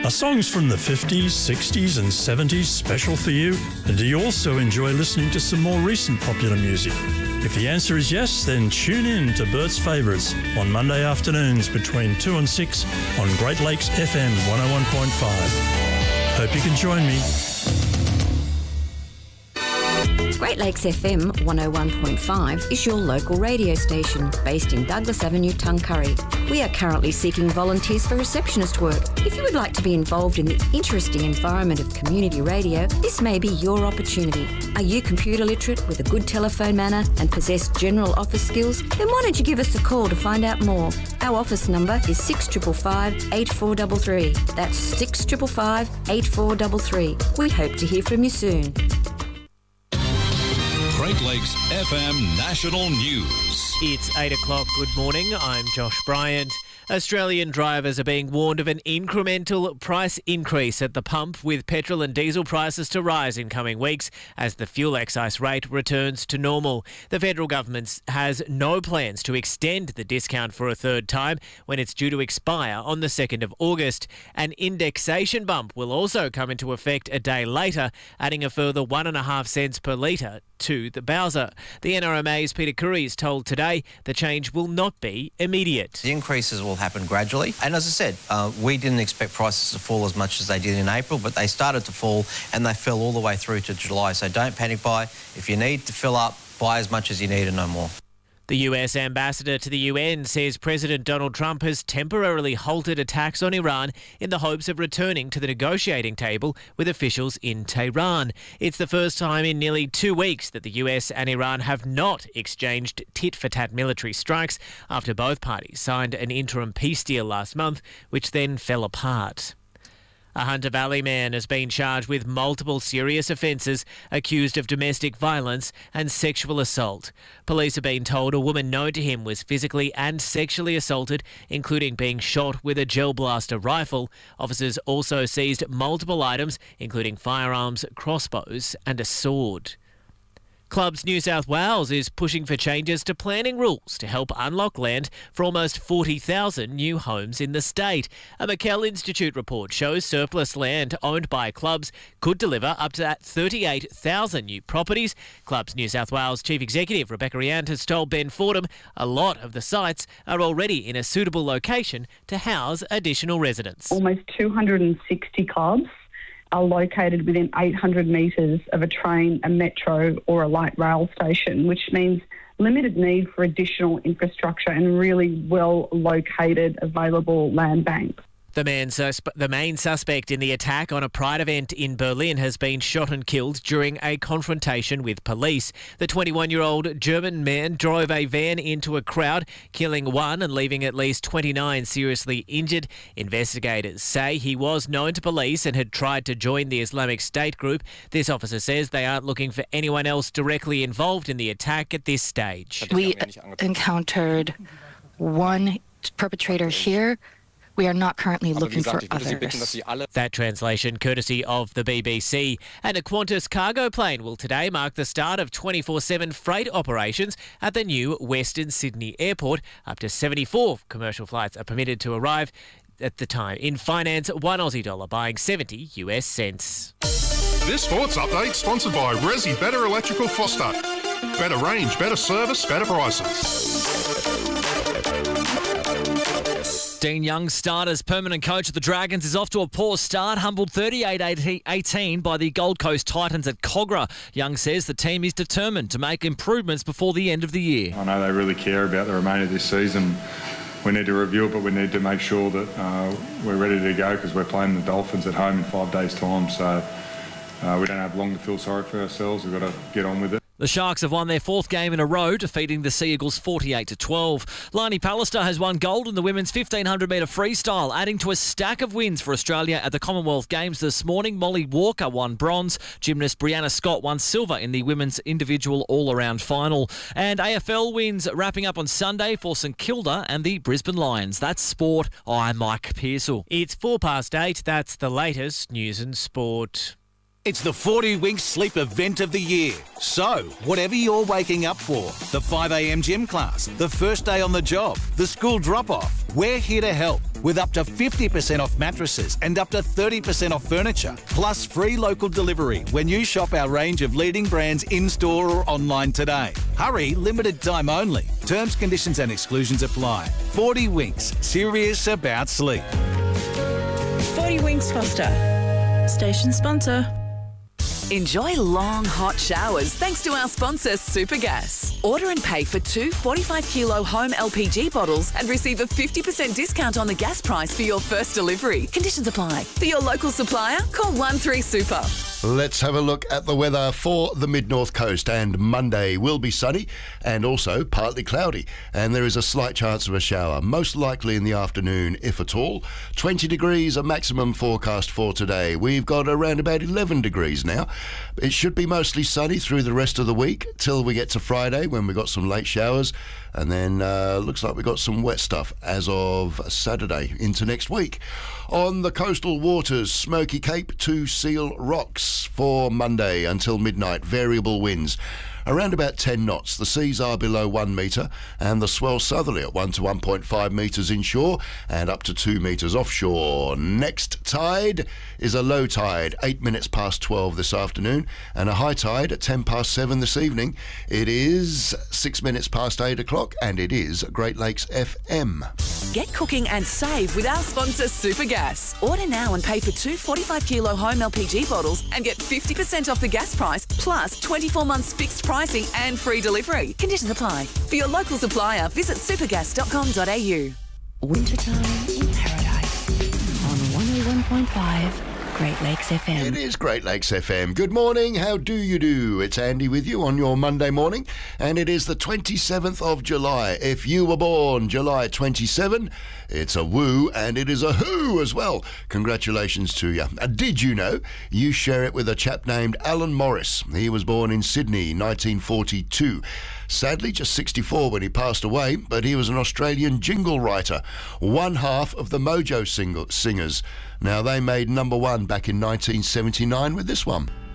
Are songs from the 50s, 60s and 70s special for you? And do you also enjoy listening to some more recent popular music? If the answer is yes, then tune in to Bert's Favourites on Monday afternoons between 2 and 6 on Great Lakes FM 101.5. Hope you can join me. Great Lakes FM 101.5 is your local radio station based in Douglas Avenue, Tuncurry. We are currently seeking volunteers for receptionist work. If you would like to be involved in the interesting environment of community radio, this may be your opportunity. Are you computer literate with a good telephone manner and possess general office skills? Then why don't you give us a call to find out more? Our office number is 6555 8433. That's 6555 8433. We hope to hear from you soon. Great Lakes FM National News. It's 8 o'clock. Good morning. I'm Josh Bryant. Australian drivers are being warned of an incremental price increase at the pump, with petrol and diesel prices to rise in coming weeks as the fuel excise rate returns to normal. The federal government has no plans to extend the discount for a third time when it's due to expire on the 2nd of August. An indexation bump will also come into effect a day later, adding a further 1.5 cents per litre to the Bowser. The NRMA's Peter Curry's told Today the change will not be immediate. The increases will happen gradually. And as I said, we didn't expect prices to fall as much as they did in April, but they started to fall and they fell all the way through to July. So don't panic buy. If you need to fill up, buy as much as you need and no more. The US ambassador to the UN says President Donald Trump has temporarily halted attacks on Iran in the hopes of returning to the negotiating table with officials in Tehran. It's the first time in nearly 2 weeks that the US and Iran have not exchanged tit-for-tat military strikes after both parties signed an interim peace deal last month, which then fell apart. A Hunter Valley man has been charged with multiple serious offences, accused of domestic violence and sexual assault. Police have been told a woman known to him was physically and sexually assaulted, including being shot with a gel blaster rifle. Officers also seized multiple items, including firearms, crossbows and a sword. Clubs New South Wales is pushing for changes to planning rules to help unlock land for almost 40,000 new homes in the state. A McKell Institute report shows surplus land owned by clubs could deliver up to 38,000 new properties. Clubs New South Wales Chief Executive Rebecca Riant has told Ben Fordham a lot of the sites are already in a suitable location to house additional residents. Almost 260 clubs are located within 800 metres of a train, a metro or a light rail station, which means limited need for additional infrastructure and really well located available land banks. The main suspect in the attack on a Pride event in Berlin has been shot and killed during a confrontation with police. The 21-year-old German man drove a van into a crowd, killing one and leaving at least 29 seriously injured. Investigators say he was known to police and had tried to join the Islamic State group. This officer says they aren't looking for anyone else directly involved in the attack at this stage. We encountered one perpetrator here. We are not currently looking for others. That translation courtesy of the BBC. And a Qantas cargo plane will today mark the start of 24/7 freight operations at the new Western Sydney Airport. Up to 74 commercial flights are permitted to arrive at the time. In finance, $1 Aussie buying 70 US cents. This sports update sponsored by Resi Better Electrical Foster. Better range, better service, better prices. Dean Young, starters permanent coach of the Dragons, is off to a poor start, humbled 38-18 by the Gold Coast Titans at Cogra. Young says the team is determined to make improvements before the end of the year. I know they really care about the remainder of this season. We need to review it, but we need to make sure that we're ready to go because we're playing the Dolphins at home in 5 days' time. So we don't have long to feel sorry for ourselves. We've got to get on with it. The Sharks have won their 4th game in a row, defeating the Sea Eagles 48-12. Lani Pallister has won gold in the women's 1500-metre freestyle, adding to a stack of wins for Australia at the Commonwealth Games this morning. Molly Walker won bronze. Gymnast Brianna Scott won silver in the women's individual all-around final. And AFL wins wrapping up on Sunday for St Kilda and the Brisbane Lions. That's sport. I'm Mike Pearsall. It's 8:04. That's the latest news and sport. It's the 40 Winks Sleep event of the year. So, whatever you're waking up for, the 5 a.m. gym class, the first day on the job, the school drop-off, we're here to help with up to 50% off mattresses and up to 30% off furniture, plus free local delivery when you shop our range of leading brands in-store or online today. Hurry, limited time only. Terms, conditions and exclusions apply. 40 Winks, serious about sleep. 40 Winks Foster, station sponsor. Enjoy long, hot showers thanks to our sponsor, Supergas. Order and pay for 2 45-kilo home LPG bottles and receive a 50% discount on the gas price for your first delivery. Conditions apply. For your local supplier, call 13-SUPER. Let's have a look at the weather for the mid-north coast. And Monday will be sunny and also partly cloudy. And there is a slight chance of a shower, most likely in the afternoon, if at all. 20 degrees, a maximum forecast for today. We've got around about 11 degrees now. It should be mostly sunny through the rest of the week till we get to Friday when we've got some late showers. And then looks like we've got some wet stuff as of Saturday into next week. On the coastal waters, Smoky Cape to Seal Rocks for Monday until midnight. Variable winds. Around about 10 knots. The seas are below 1 metre and the swell southerly at 1 to 1.5 metres inshore and up to 2 metres offshore. Next tide is a low tide, 8 minutes past 12 this afternoon, and a high tide at 10 past 7 this evening. It is 6 minutes past 8 o'clock and it is Great Lakes FM. Get cooking and save with our sponsor, Supergas. Order now and pay for 2 45-kilo home LPG bottles and get 50% off the gas price, plus 24 months fixed pricing and free delivery. Conditions apply. For your local supplier, visit supergas.com.au. Wintertime in Paradise on 101.5 Great Lakes FM. It is Great Lakes FM. Good morning. How do you do? It's Andy with you on your Monday morning, and it is the 27th of July. If you were born July 27, it's a woo and it is a who as well. Congratulations to you. Did you know you share it with a chap named Alan Morris? He was born in Sydney, 1942. Sadly, just 64 when he passed away, but he was an Australian jingle writer, one half of the Mojo Singers. Now, they made number one back in 1979 with this one.